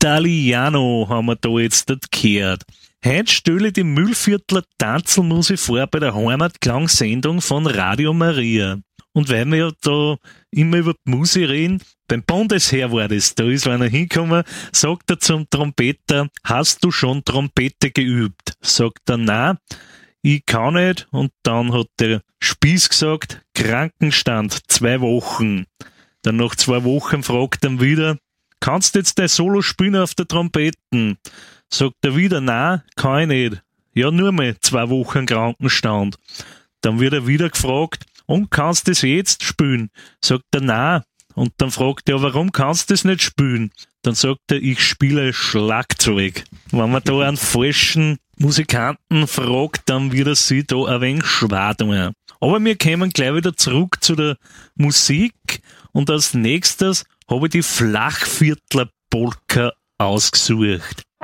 Italiano haben wir da jetzt gehört. Heute stelle ich die Müllviertler Tanzelmusik vor bei der Heimatklangsendung von Radio Maria. Und weil wir ja da immer über die Musik reden, beim Bundesheer war das, da ist einer hingekommen, sagt er zum Trompeter, hast du schon Trompete geübt? Sagt er, nein, ich kann nicht. Und dann hat der Spieß gesagt, Krankenstand, 2 Wochen. Dann nach 2 Wochen fragt er wieder, kannst du jetzt dein Solo spielen auf der Trompeten? Sagt er wieder, nein, kann ich nicht. Ja, nur mal 2 Wochen Krankenstand. Dann wird er wieder gefragt, und kannst du das jetzt spielen? Sagt er, nein. Und dann fragt er, warum kannst du das nicht spielen? Dann sagt er, ich spiele Schlagzeug. Wenn man da einen falschen Musikanten fragt, dann wird er sich da ein wenig schwer tun. Aber wir kommen gleich wieder zurück zu der Musik und als nächstes habe ich die Flachviertler Polka ausgesucht.